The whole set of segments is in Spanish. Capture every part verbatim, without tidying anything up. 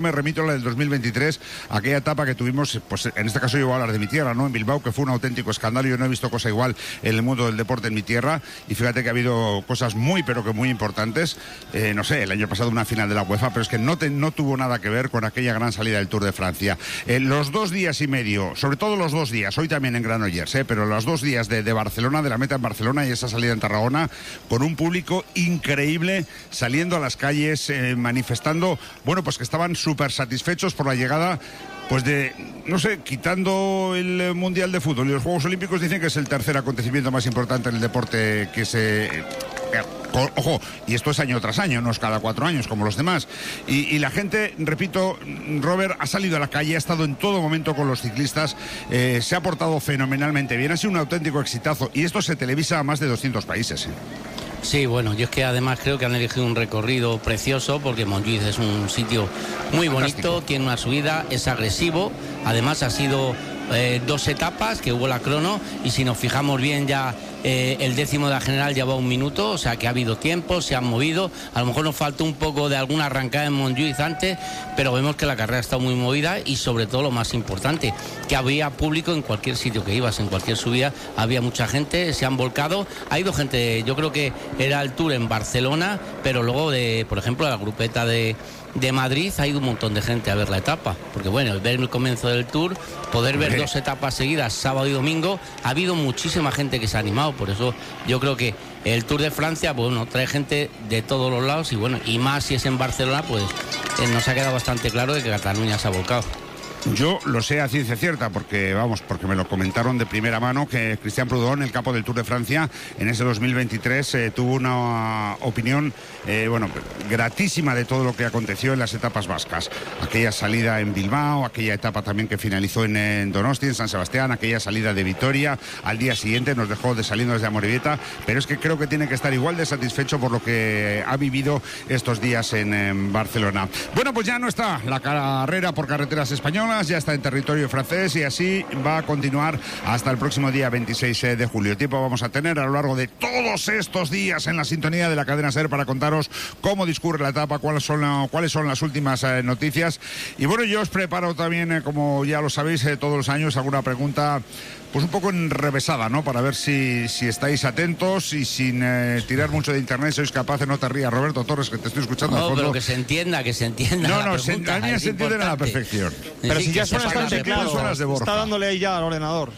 Me remito a la del dos mil veintitrés, aquella etapa que tuvimos, pues en este caso yo voy a hablar de mi tierra, ¿no? En Bilbao, que fue un auténtico escándalo. Yo no he visto cosa igual en el mundo del deporte en mi tierra, y fíjate que ha habido cosas muy, pero que muy importantes. Eh, no sé, el año pasado una final de la UEFA, pero es que no, te, no tuvo nada que ver con aquella gran salida del Tour de Francia. Eh, los dos días y medio, sobre todo los dos días, hoy también en Granollers, eh, pero los dos días de, de Barcelona, de la meta en Barcelona y esa salida en Tarragona, con un público increíble, saliendo a las calles, eh, manifestando, bueno, pues que estaban súper satisfechos por la llegada, pues de, no sé, quitando el Mundial de Fútbol y los Juegos Olímpicos, dicen que es el tercer acontecimiento más importante en el deporte que se... Eh, ojo, y esto es año tras año, no es cada cuatro años como los demás. Y, y la gente, repito, Robert, ha salido a la calle, ha estado en todo momento con los ciclistas, eh, se ha portado fenomenalmente bien, ha sido un auténtico exitazo, y esto se televisa a más de doscientos países. ¿eh? Sí, bueno, yo es que además creo que han elegido un recorrido precioso, porque Montjuïc es un sitio muy Fantástico. bonito, tiene una subida, es agresivo, además ha sido eh, dos etapas, que hubo la crono, y si nos fijamos bien ya eh, el décimo de la general lleva un minuto, o sea que ha habido tiempo, se han movido, a lo mejor nos faltó un poco de alguna arrancada en Montjuïc antes, pero vemos que la carrera ha estado muy movida, y sobre todo lo más importante, que había público en cualquier sitio que ibas, en cualquier subida había mucha gente, se han volcado, ha ido gente, yo creo que era el Tour en Barcelona, pero luego de, por ejemplo, la grupeta de, de Madrid ha ido un montón de gente a ver la etapa, porque bueno, ver el comienzo del Tour, poder ver dos etapas seguidas, sábado y domingo, ha habido muchísima gente que se ha animado, por eso yo creo que el Tour de Francia, bueno, trae gente de todos los lados, y bueno, y más si es en Barcelona, pues eh, nos ha quedado bastante claro de que Cataluña se ha volcado. Yo lo sé a ciencia cierta, porque vamos, porque me lo comentaron de primera mano, que Cristian Prudhomme, el capo del Tour de Francia, en ese dos mil veintitrés eh, tuvo una opinión, eh, bueno, gratísima de todo lo que aconteció en las etapas vascas. Aquella salida en Bilbao, aquella etapa también que finalizó en, en Donosti, en San Sebastián, aquella salida de Vitoria, al día siguiente nos dejó de saliendo desde Amorebieta, pero es que creo que tiene que estar igual de satisfecho por lo que ha vivido estos días en, en Barcelona. Bueno, pues ya no está la carrera por carreteras españolas, ya está en territorio francés, y así va a continuar hasta el próximo día veintiséis de julio. Tiempo vamos a tener a lo largo de todos estos días en la sintonía de la cadena SER para contaros cómo discurre la etapa, cuáles son, cuáles son las últimas eh, noticias. Y bueno, yo os preparo también, eh, como ya lo sabéis, eh, todos los años alguna pregunta pues un poco enrevesada, ¿no? Para ver si, si estáis atentos y sin eh, tirar mucho de internet sois capaces. No te rías, Roberto Torres, que te estoy escuchando No, al fondo. pero que se entienda, que se entienda. No, la no, se, pregunta, a mí es se entienden a la importante. perfección. Pero Sí, si ya que suena sepan hasta el las teclado, son las de Borja. está dándole ahí ya al ordenador.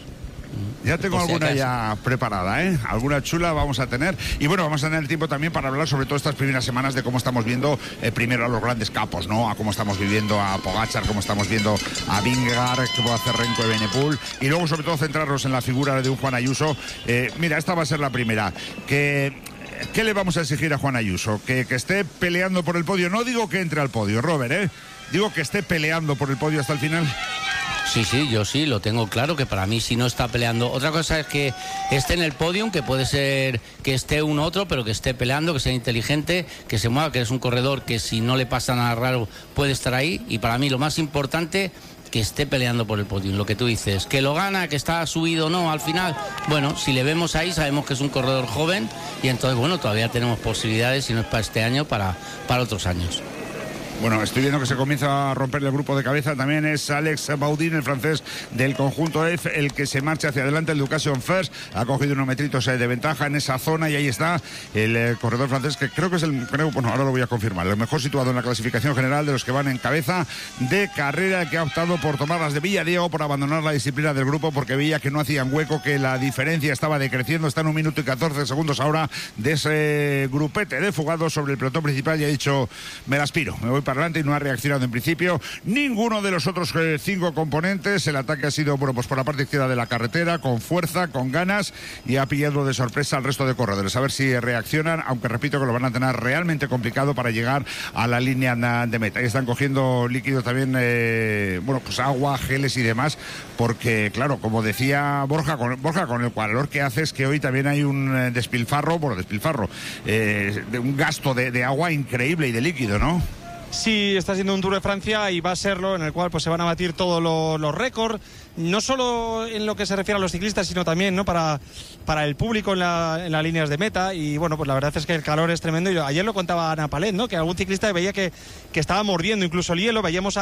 Ya tengo Por si alguna acaso. ya preparada, ¿eh? Alguna chula vamos a tener. Y bueno, vamos a tener tiempo también para hablar sobre todo estas primeras semanas de cómo estamos viendo eh, primero a los grandes capos, ¿no? A cómo estamos viviendo a Pogačar, cómo estamos viendo a Vingegaard, que va a hacer Renko de Benepul. Y luego sobre todo centrarnos en la figura de un Juan Ayuso. Eh, mira, esta va a ser la primera. Que... ¿Qué le vamos a exigir a Juan Ayuso? Que, que esté peleando por el podio. No digo que entre al podio, Robert, ¿eh? Digo que esté peleando por el podio hasta el final. Sí, sí, yo sí, lo tengo claro, que para mí si no está peleando. Otra cosa es que esté en el podium, que puede ser que esté uno otro, pero que esté peleando, que sea inteligente, que se mueva, que es un corredor que si no le pasa nada raro puede estar ahí. Y para mí lo más importante, que esté peleando por el podium, lo que tú dices. Que lo gana, que está subido o no al final. Bueno, si le vemos ahí, sabemos que es un corredor joven, y entonces, bueno, todavía tenemos posibilidades, si no es para este año, para, para otros años. Bueno, estoy viendo que se comienza a romper el grupo de cabeza. También es Alex Baudin, el francés del conjunto F, el que se marcha hacia adelante. El Education First ha cogido unos metritos de ventaja en esa zona, y ahí está el eh, corredor francés, que creo que es el, creo, bueno, ahora lo voy a confirmar, el mejor situado en la clasificación general de los que van en cabeza de carrera, que ha optado por tomar las de Villadiego, por abandonar la disciplina del grupo, porque veía que no hacían hueco, que la diferencia estaba decreciendo. Está en un minuto y catorce segundos ahora de ese grupete de fugados sobre el pelotón principal, y ha dicho, me las piro, me voy para adelante, y no ha reaccionado en principio ninguno de los otros eh, cinco componentes. El ataque ha sido, bueno, pues por la parte izquierda de la carretera, con fuerza, con ganas, y ha pillado de sorpresa al resto de corredores. A ver si reaccionan, aunque repito que lo van a tener realmente complicado para llegar a la línea de meta. Y están cogiendo líquido también, eh, bueno, pues agua, geles y demás, porque claro, como decía Borja, con, Borja, con el calor que hace es que hoy también hay un eh, despilfarro, bueno, despilfarro, eh, de un gasto de, de agua increíble y de líquido, ¿no? Sí, está siendo un Tour de Francia y va a serlo, en el cual pues se van a batir todos los, los récords, no solo en lo que se refiere a los ciclistas, sino también, ¿no?, para, para el público en, la, en las líneas de meta. Y bueno, pues la verdad es que el calor es tremendo. Y ayer lo contaba Ana Palet, ¿no?, que algún ciclista veía que, que estaba mordiendo incluso el hielo. Veíamos a